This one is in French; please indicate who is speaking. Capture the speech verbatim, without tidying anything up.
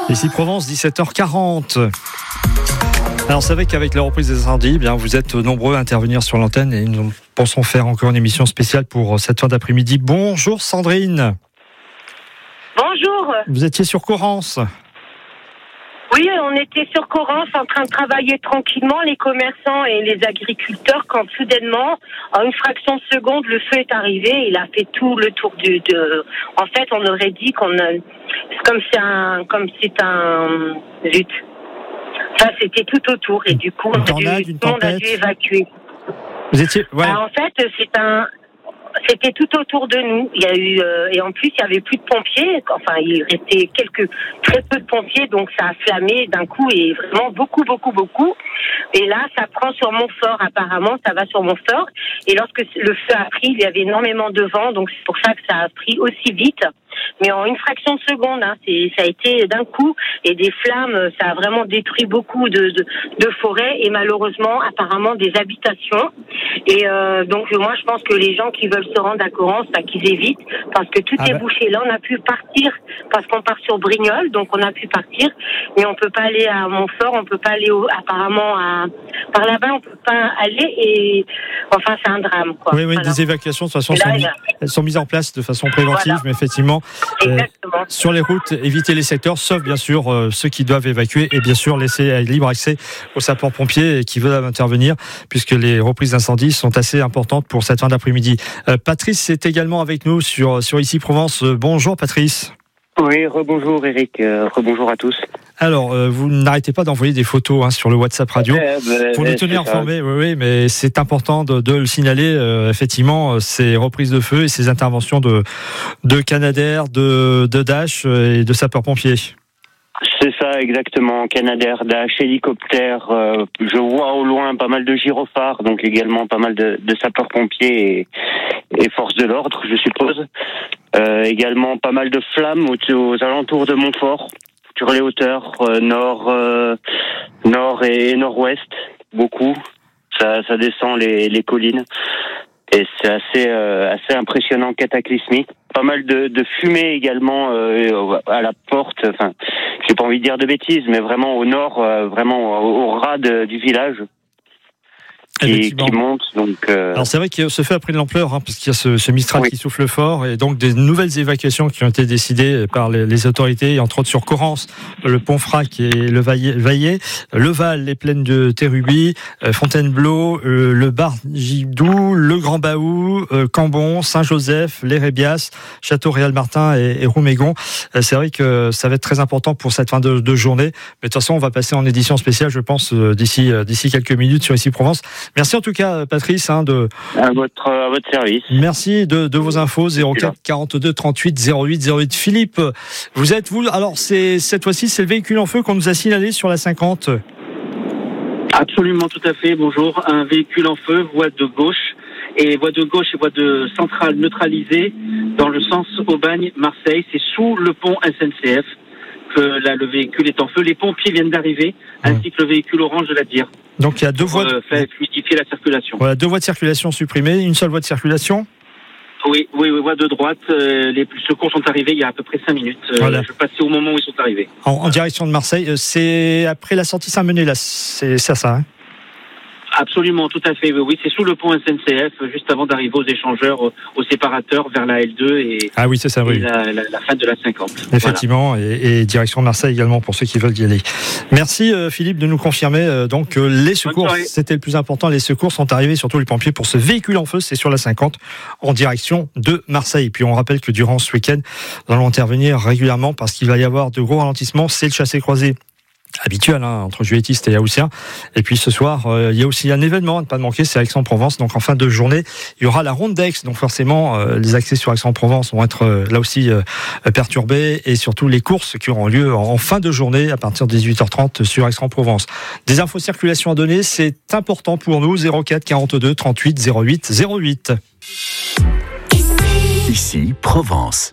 Speaker 1: Ici Provence, dix-sept heures quarante. Alors, c'est vrai qu'avec la reprise des incendies, eh bien, vous êtes nombreux à intervenir sur l'antenne et nous pensons faire encore une émission spéciale pour cette fin d'après-midi. Bonjour Sandrine.
Speaker 2: Bonjour.
Speaker 1: Vous étiez sur Corrence.
Speaker 2: Oui, on était sur Corrence en train de travailler tranquillement, les commerçants et les agriculteurs, quand soudainement, en une fraction de seconde, le feu est arrivé. Il a fait tout le tour du... De... En fait, on aurait dit qu'on... A... Comme c'est un... Comme c'est un... Zut. Ça, c'était tout autour. Et du coup, on a
Speaker 1: tornade,
Speaker 2: dû... tout le monde a dû évacuer.
Speaker 1: Vous étiez... Ouais.
Speaker 2: Alors, en fait, c'est un... C'était tout autour de nous. Il y a eu euh, et en plus il y avait plus de pompiers. Enfin, il restait quelques très peu de pompiers, donc ça a flammé d'un coup et vraiment beaucoup, beaucoup, beaucoup. Et là, ça prend sur Montfort. Apparemment, ça va sur Montfort. Et lorsque le feu a pris, il y avait énormément de vent, donc c'est pour ça que ça a pris aussi vite. Mais en une fraction de seconde, hein, c'est, ça a été d'un coup, et des flammes, ça a vraiment détruit beaucoup de, de, de forêts et malheureusement, apparemment, des habitations. Et euh, donc, moi, je pense que les gens qui veulent se rendre à Corrence, bah, qu'ils évitent, parce que tout ah est bah. bouché. Là, on a pu partir, parce qu'on part sur Brignoles, donc on a pu partir, mais on peut pas aller à Montfort, on peut pas aller au, apparemment à, par là-bas, on peut pas aller et, enfin, c'est un drame, quoi.
Speaker 1: Oui, oui, voilà. Des évacuations, de toute façon, là, sont, mis, elles sont mises en place de façon préventive, voilà. Mais effectivement, euh, sur les routes, éviter les secteurs, sauf bien sûr euh, ceux qui doivent évacuer et bien sûr laisser libre accès aux sapeurs-pompiers qui veulent intervenir, puisque les reprises d'incendie sont assez importantes pour cette fin d'après-midi. Euh, Patrice est également avec nous sur, sur Ici Provence. Bonjour Patrice.
Speaker 3: Oui, rebonjour Eric, euh, rebonjour à tous.
Speaker 1: Alors, euh, vous n'arrêtez pas d'envoyer des photos hein, sur le WhatsApp radio
Speaker 3: eh ben,
Speaker 1: pour nous tenir informés. Oui, oui, mais c'est important de, de le signaler. Euh, effectivement, ces reprises de feu et ces interventions de, de Canadair, de, de Dash et de sapeurs-pompiers.
Speaker 3: C'est ça, exactement. Canadair, Dash, hélicoptère. Euh, je vois au loin pas mal de gyrophares, donc également pas mal de, de sapeurs-pompiers et, et forces de l'ordre, je suppose. Euh, également pas mal de flammes aux, aux alentours de Montfort, sur les hauteurs euh, nord, euh, nord et nord-ouest, beaucoup. Ça, ça descend les, les collines et c'est assez, euh, assez impressionnant, cataclysmique. Pas mal de, de fumée également euh, à la porte. Enfin, j'ai pas envie de dire de bêtises, mais vraiment au nord, euh, vraiment au, au ras de, du village. Qui, qui monte, donc euh...
Speaker 1: Alors c'est vrai que ce feu a pris de l'ampleur hein, parce qu'il y a ce, ce Mistral oui. qui souffle fort et donc des nouvelles évacuations qui ont été décidées par les, les autorités, entre autres sur Corrence, le pont Frac et le Vaillé, le Val, les plaines de Terrubis, euh, Fontainebleau, euh, le Bar-Gidou, le Grand Baou, euh, Cambon, Saint-Joseph, les Rébias, Château-Réal-Martin et, et Roumégon. Euh, c'est vrai que ça va être très important pour cette fin de, de journée, mais de toute façon on va passer en édition spéciale, je pense, euh, d'ici euh, d'ici quelques minutes sur Ici Provence. Merci en tout cas, Patrice, hein, de
Speaker 3: à votre à votre service.
Speaker 1: Merci de, de vos infos. zéro quatre quarante-deux trente-huit zéro huit zéro huit. Philippe, vous êtes vous alors c'est cette fois-ci c'est le véhicule en feu qu'on nous a signalé sur la cinquante.
Speaker 4: Absolument, tout à fait. Bonjour, un véhicule en feu, voie de gauche et voie de gauche et voie de centrale neutralisée dans le sens Aubagne-Marseille. C'est sous le pont S N C F que là le véhicule est en feu. Les pompiers viennent d'arriver, mmh. ainsi que le véhicule orange de la D I R.
Speaker 1: Donc il y a deux voies de...
Speaker 4: euh, faire fluidifier la circulation.
Speaker 1: Voilà, deux voies de circulation supprimées, une seule voie de circulation.
Speaker 4: Oui, oui, oui, voie de droite. Euh, les secours sont arrivés il y a à peu près cinq minutes. Euh, voilà. Je passais au moment où ils sont arrivés.
Speaker 1: En, en direction de Marseille, c'est après la sortie Saint-Menet là, c'est ça, ça. Hein
Speaker 4: Absolument, tout à fait. Oui, c'est sous le pont S N C F, juste avant d'arriver aux échangeurs, au séparateur vers la L deux et,
Speaker 1: ah oui, c'est ça, oui.
Speaker 4: et la, la, la fin de la cinquante.
Speaker 1: Effectivement, voilà. et, et direction de Marseille également pour ceux qui veulent y aller. Merci euh, Philippe de nous confirmer euh, donc euh, les secours, c'était le plus important, les secours sont arrivés, surtout les pompiers pour ce véhicule en feu, c'est sur la cinquante en direction de Marseille. Et puis on rappelle que durant ce week-end, nous allons intervenir régulièrement parce qu'il va y avoir de gros ralentissements, c'est le chassé-croisé habituel hein, entre Juilletistes et Haussiens. Et puis ce soir, euh, il y a aussi un événement à ne pas manquer, c'est Aix-en-Provence. Donc en fin de journée, il y aura la ronde d'Aix. Donc forcément, euh, les accès sur Aix-en-Provence vont être euh, là aussi euh, perturbés et surtout les courses qui auront lieu en, en fin de journée à partir de dix-huit heures trente sur Aix-en-Provence. Des infos circulation à donner, c'est important pour nous. zéro quatre quarante-deux trente-huit zéro huit zéro huit.
Speaker 5: Ici Provence.